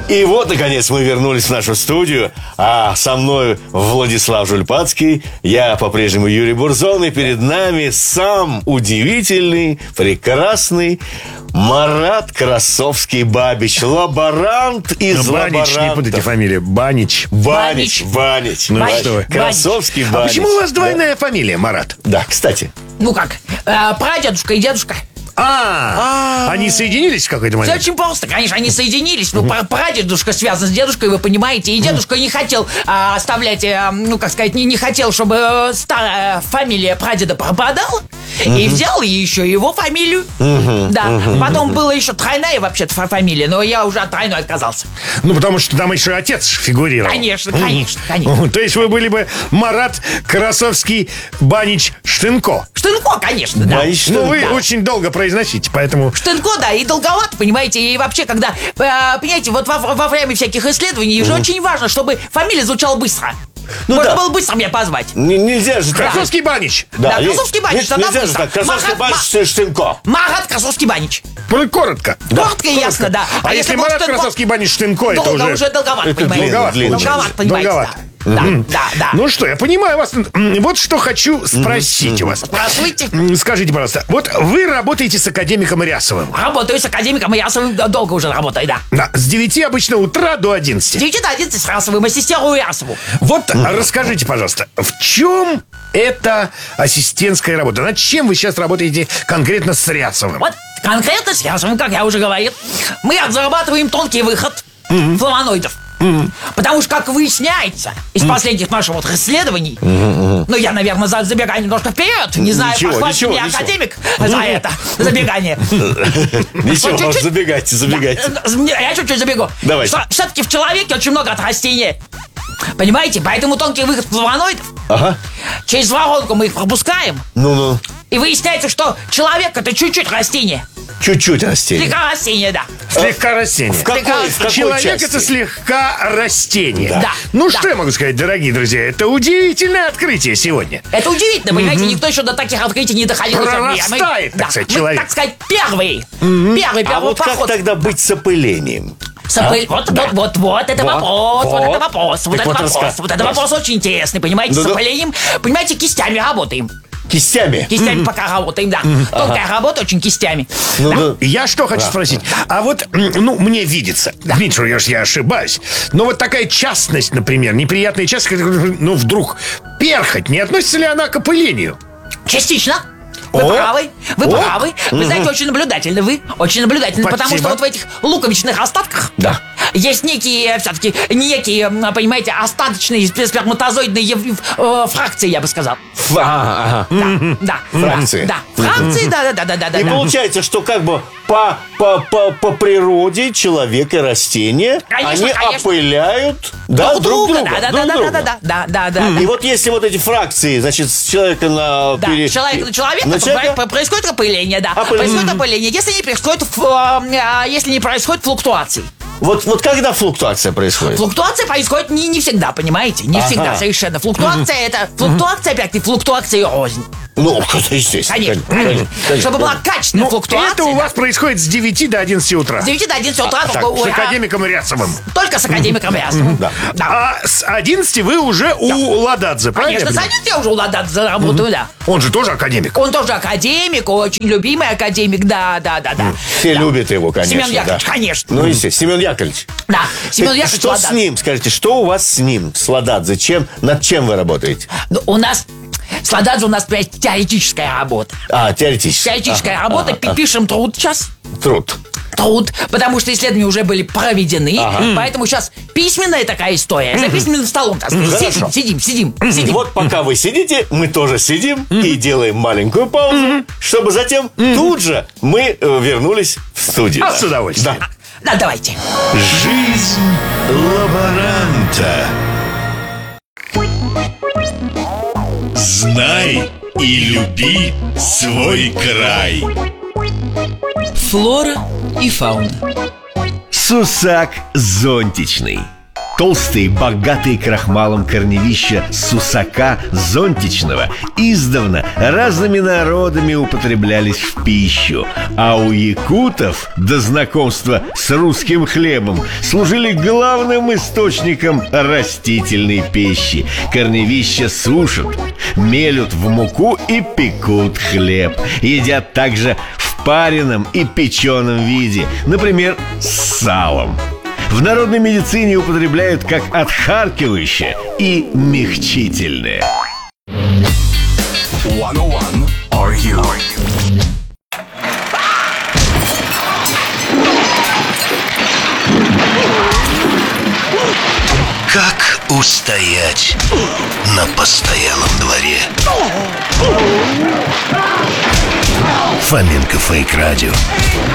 И вот, наконец, мы вернулись в нашу студию. А со мной Владислав Жульпацкий. Я по-прежнему Юрий Бурзон. И перед нами сам удивительный, прекрасный Марат Красовский-Бабич. Лаборант из Банич, не путайте фамилию. Банич. Банич. Ну что вы. Красовский-Бабич. А почему у вас двойная фамилия, Марат? Да, кстати. Ну как, прадедушка и дедушка. Они соединились в какой-то Все момент? очень просто, конечно, они соединились. Ну, прадедушка связан с дедушкой, вы понимаете. И дедушка не хотел оставлять, не хотел, чтобы старая фамилия прадеда пропадала. И взял еще его фамилию. Да, потом была еще тройная вообще-то фамилия, но я уже от тройной отказался. Ну, потому что там еще отец фигурировал. Конечно. То есть вы были бы Марат Красовский-Банич Штынко. Штынко, конечно, да. Банич Ну, вы Да. очень долго произносите, поэтому... Штынко, да, и долговато, понимаете. И вообще, когда, понимаете, вот во время всяких исследований же очень важно, чтобы фамилия звучала быстро. Ну Можно да. было быстро меня позвать. Нельзя же так. Красовский-Банич. Да, Красовский-Банич, тогда Нельзя же быстро. так. Красовский-Банич Штынко. Марат Красовский-Банич. Коротко. Коротко и ясно, да. А если Марат был Штынко, Красовский-Банич Штынко, это долго, уже... уже долговато, Это понимаете. длинно, Долговато, понимаете, Долговато. да. Ну что, я понимаю вас. Вот что хочу спросить у вас. Спрашивайте. Скажите, пожалуйста, вот вы работаете с академиком Рясовым. Работаю с академиком Ясовым, долго уже работаю, да. Да, с 9 обычно утра до С 11. 9 до 11 с Расовым, ассистирую Ясову. Вот расскажите, пожалуйста, в чем эта ассистентская работа? Над чем вы сейчас работаете конкретно с Рясовым? Вот конкретно с Ясовым, как я уже говорил, мы разрабатываем тонкий выход флавоноидов. Потому что, как выясняется из последних наших вот исследований, ну, я, наверное, забегаю немножко вперед, не знаю, Ничего, похвалит ничего, меня ничего. академик за это забегание. Ничего, Чуть-чуть. забегайте. Я чуть-чуть забегу. Давайте. Все-таки в человеке очень много от растения. Понимаете? Поэтому тонкий выход флавоноидов, Ага. через воронку мы их пропускаем, Ну. и выясняется, что человек — это чуть-чуть растение. Чуть-чуть растение. Слегка растение, да. Слегка растение. В какой Человек части? это слегка растение. Да. Ну Да. что я могу сказать, дорогие друзья, это удивительное открытие сегодня. Это удивительно, понимаете, никто еще до таких открытий не доходил. Прорастает, так сказать, человек. Мы, так сказать, первый. Первый А вот как поход. тогда быть с опылением? Вот это вопрос, вот это вопрос, вот Так это вот вопрос, вот это вопрос очень интересный, понимаете, с Да-да. опылением, понимаете, кистями работаем. Кистями? Кистями пока работаем, да. Тонкая работа очень кистями. Да. Я что хочу спросить? А вот, мне видится, Дмитрий, я ошибаюсь, но вот такая частность, например, неприятная частность, вдруг перхоть, не относится ли она к опылению? Частично. Вы правы, вы правы. Вы знаете, очень наблюдательны вы. Очень наблюдательны, потому Спасибо. что вот в этих луковичных остатках Да. есть некие, все-таки, понимаете, остаточные сперматозоидные фракции, я бы сказал. Ага. Да. Фракции. Да. Фракции, да. И получается, что как бы по природе человек и растение, Конечно, они конечно. опыляют друг друга. Да. И вот если вот эти фракции, значит, с человека на... Да, человек на человека, на человека? происходит опыление, да. Опыление. Происходит опыление, если не происходит флуктуации. Вот когда флуктуация происходит? Флуктуация происходит не всегда, понимаете? Не всегда совершенно. Флуктуация это опять-таки флуктуация рознь. Ну, естественно. Конечно. Чтобы была качественная флуктуация. Это у вас происходит с 9 до 11 утра. С 9 до 11 утра Так, только с академиком Рясовым. только с академиком Рясовым. Да. Да. А с 11 вы уже у Лададзе, правильно? Конечно, с 11 я уже у Лададзе работаю, да. Он же тоже академик. Он тоже академик, очень любимый академик, да. Все любят его, конечно. Семен Яковлевич, да. конечно. Ну, естественно, Семен Яковлевич. Да, Семен Яковлевич Что Лададзе. с ним? Скажите, что у вас с ним, с Лададзе? Над чем вы работаете? Ну, у нас с Лададзе у нас теоретическая работа. Теоретически. Теоретическая работа, пишем труд сейчас. Труд. Потому что исследования уже были проведены, поэтому сейчас письменная такая история. За письменным столом, так сказать. Хорошо. Сидим. Вот пока вы сидите, мы тоже сидим и делаем маленькую паузу, чтобы затем тут же мы вернулись в студию. С удовольствием. Да. Да, давайте. Жизнь лаборанта. Знай и люби свой край. Флора и фауна. Сусак зонтичный. Толстые, богатые крахмалом корневища сусака зонтичного издавна разными народами употреблялись в пищу, а у якутов до знакомства с русским хлебом служили главным источником растительной пищи. Корневища сушат, мелют в муку и пекут хлеб. Едят также в пареном и печеном виде, например, с салом. В народной медицине употребляют как отхаркивающее и мягчительное. Как устоять на постоялом дворе? Фоменко Фейк Радио.